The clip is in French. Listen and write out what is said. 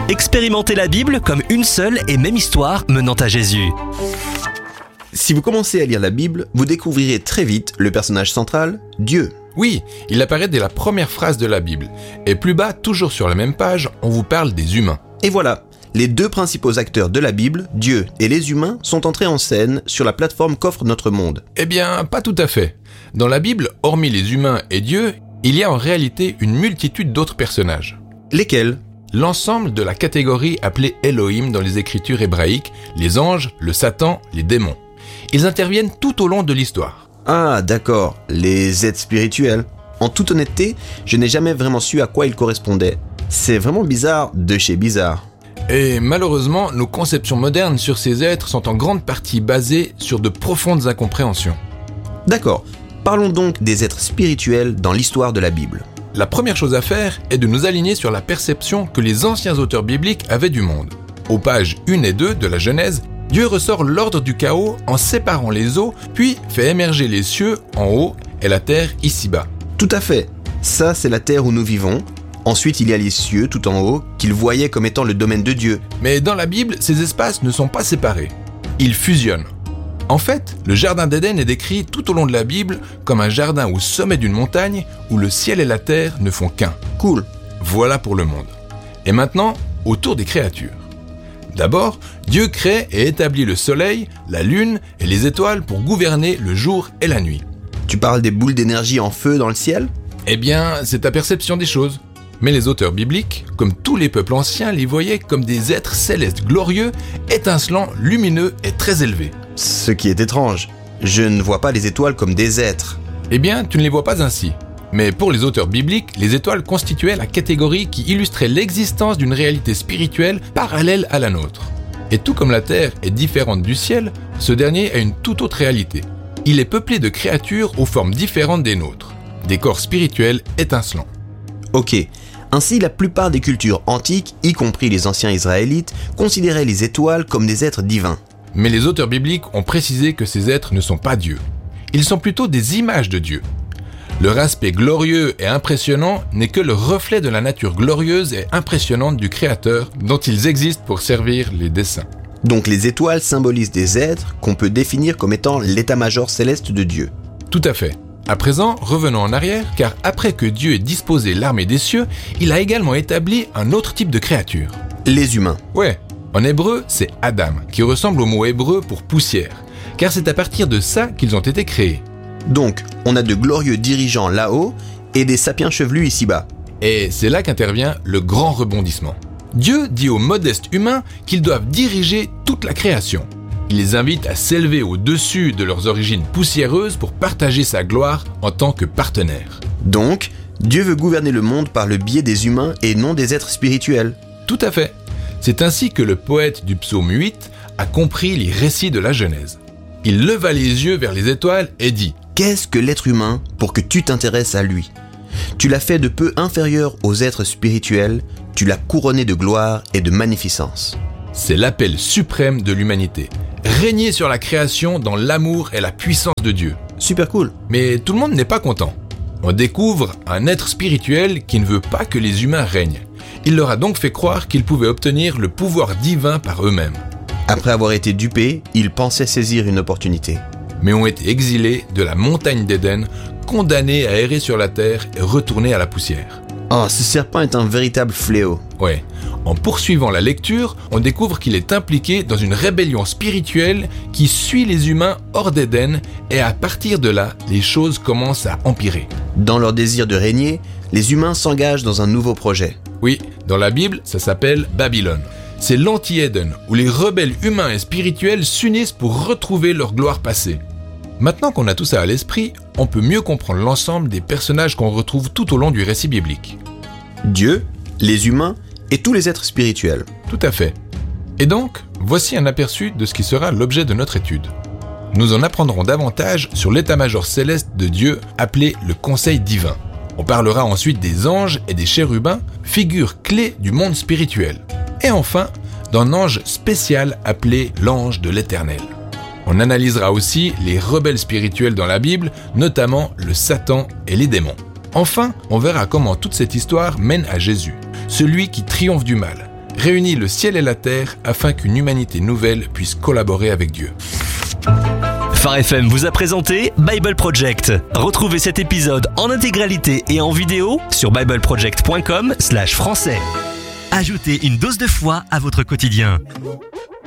Expérimentez la Bible comme une seule et même histoire menant à Jésus. Si vous commencez à lire la Bible, vous découvrirez très vite le personnage central, Dieu. Oui, il apparaît dès la première phrase de la Bible. Et plus bas, toujours sur la même page, on vous parle des humains. Et voilà, les deux principaux acteurs de la Bible, Dieu et les humains, sont entrés en scène sur la plateforme qu'offre notre monde. Eh bien, pas tout à fait. Dans la Bible, hormis les humains et Dieu, il y a en réalité une multitude d'autres personnages. Lesquels ? L'ensemble de la catégorie appelée Elohim dans les écritures hébraïques, les anges, le Satan, les démons. Ils interviennent tout au long de l'histoire. Ah, d'accord, les êtres spirituels. En toute honnêteté, je n'ai jamais vraiment su à quoi ils correspondaient. C'est vraiment bizarre de chez bizarre. Et malheureusement, nos conceptions modernes sur ces êtres sont en grande partie basées sur de profondes incompréhensions. D'accord, parlons donc des êtres spirituels dans l'histoire de la Bible. La première chose à faire est de nous aligner sur la perception que les anciens auteurs bibliques avaient du monde. Aux pages 1 et 2 de la Genèse, Dieu ressort l'ordre du chaos en séparant les eaux, puis fait émerger les cieux en haut et la terre ici-bas. Tout à fait. Ça, c'est la terre où nous vivons. Ensuite, il y a les cieux tout en haut, qu'il voyait comme étant le domaine de Dieu. Mais dans la Bible, ces espaces ne sont pas séparés. Ils fusionnent. En fait, le jardin d'Éden est décrit tout au long de la Bible comme un jardin au sommet d'une montagne où le ciel et la terre ne font qu'un. Cool. Voilà pour le monde. Et maintenant, autour des créatures. D'abord, Dieu crée et établit le soleil, la lune et les étoiles pour gouverner le jour et la nuit. Tu parles des boules d'énergie en feu dans le ciel ? Eh bien, c'est ta perception des choses. Mais les auteurs bibliques, comme tous les peuples anciens, les voyaient comme des êtres célestes glorieux, étincelants, lumineux et très élevés. Ce qui est étrange. Je ne vois pas les étoiles comme des êtres. Eh bien, tu ne les vois pas ainsi. Mais pour les auteurs bibliques, les étoiles constituaient la catégorie qui illustrait l'existence d'une réalité spirituelle parallèle à la nôtre. Et tout comme la Terre est différente du ciel, ce dernier a une toute autre réalité. Il est peuplé de créatures aux formes différentes des nôtres, des corps spirituels étincelants. Ok, ainsi la plupart des cultures antiques, y compris les anciens Israélites, considéraient les étoiles comme des êtres divins. Mais les auteurs bibliques ont précisé que ces êtres ne sont pas Dieu. Ils sont plutôt des images de Dieu. Leur aspect glorieux et impressionnant n'est que le reflet de la nature glorieuse et impressionnante du Créateur dont ils existent pour servir les desseins. Donc les étoiles symbolisent des êtres qu'on peut définir comme étant l'état-major céleste de Dieu. Tout à fait. À présent, revenons en arrière, car après que Dieu ait disposé l'armée des cieux, il a également établi un autre type de créature. Les humains. Ouais, en hébreu, c'est Adam, qui ressemble au mot hébreu pour poussière, car c'est à partir de ça qu'ils ont été créés. Donc, on a de glorieux dirigeants là-haut et des sapiens chevelus ici-bas. Et c'est là qu'intervient le grand rebondissement. Dieu dit aux modestes humains qu'ils doivent diriger toute la création. Il les invite à s'élever au-dessus de leurs origines poussiéreuses pour partager sa gloire en tant que partenaires. Donc, Dieu veut gouverner le monde par le biais des humains et non des êtres spirituels. Tout à fait. C'est ainsi que le poète du psaume 8 a compris les récits de la Genèse. Il leva les yeux vers les étoiles et dit « Qu'est-ce que l'être humain pour que tu t'intéresses à lui ? Tu l'as fait de peu inférieur aux êtres spirituels, tu l'as couronné de gloire et de magnificence. » C'est l'appel suprême de l'humanité. Régner sur la création dans l'amour et la puissance de Dieu. Super cool. Mais tout le monde n'est pas content. On découvre un être spirituel qui ne veut pas que les humains règnent. Il leur a donc fait croire qu'ils pouvaient obtenir le pouvoir divin par eux-mêmes. Après avoir été dupés, ils pensaient saisir une opportunité. Mais ont été exilés de la montagne d'Éden, condamnés à errer sur la terre et retournés à la poussière. Oh, ce serpent est un véritable fléau. Ouais. En poursuivant la lecture, on découvre qu'il est impliqué dans une rébellion spirituelle qui suit les humains hors d'Éden et à partir de là, les choses commencent à empirer. Dans leur désir de régner, les humains s'engagent dans un nouveau projet. Oui, dans la Bible, ça s'appelle Babylone. C'est l'anti-Éden, où les rebelles humains et spirituels s'unissent pour retrouver leur gloire passée. Maintenant qu'on a tout ça à l'esprit, on peut mieux comprendre l'ensemble des personnages qu'on retrouve tout au long du récit biblique. Dieu, les humains et tous les êtres spirituels. Tout à fait. Et donc, voici un aperçu de ce qui sera l'objet de notre étude. Nous en apprendrons davantage sur l'état-major céleste de Dieu appelé le Conseil divin. On parlera ensuite des anges et des chérubins, figures clés du monde spirituel. Et enfin, d'un ange spécial appelé l'ange de l'Éternel. On analysera aussi les rebelles spirituels dans la Bible, notamment le Satan et les démons. Enfin, on verra comment toute cette histoire mène à Jésus, celui qui triomphe du mal, réunit le ciel et la terre afin qu'une humanité nouvelle puisse collaborer avec Dieu. Phare FM vous a présenté Bible Project. Retrouvez cet épisode en intégralité et en vidéo sur bibleproject.com/français. Ajoutez une dose de foi à votre quotidien.